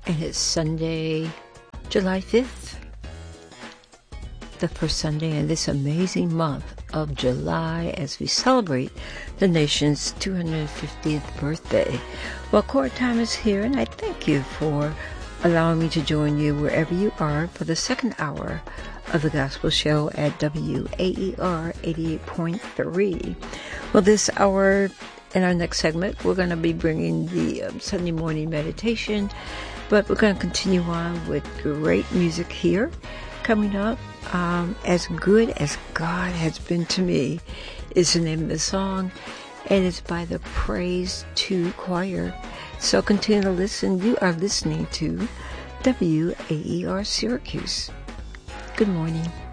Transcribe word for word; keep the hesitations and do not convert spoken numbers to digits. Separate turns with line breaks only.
and it's Sunday, July fifth, the first Sunday in this amazing month of July as we celebrate the nation's two hundred fiftieth birthday. Well, Core Time is here, and I thank you for allowing me to join you wherever you are for the second hour of the Gospel Show at W A E R eighty-eight point three. Well, this hour, in our next segment, we're going to be bringing the um, Sunday morning meditation, but we're going to continue on with great music here. Coming up, um, As Good as God Has Been to Me is the name of the song, and it's by the Praise two Choir. So continue to listen. You are listening to W A E R Syracuse. Good morning.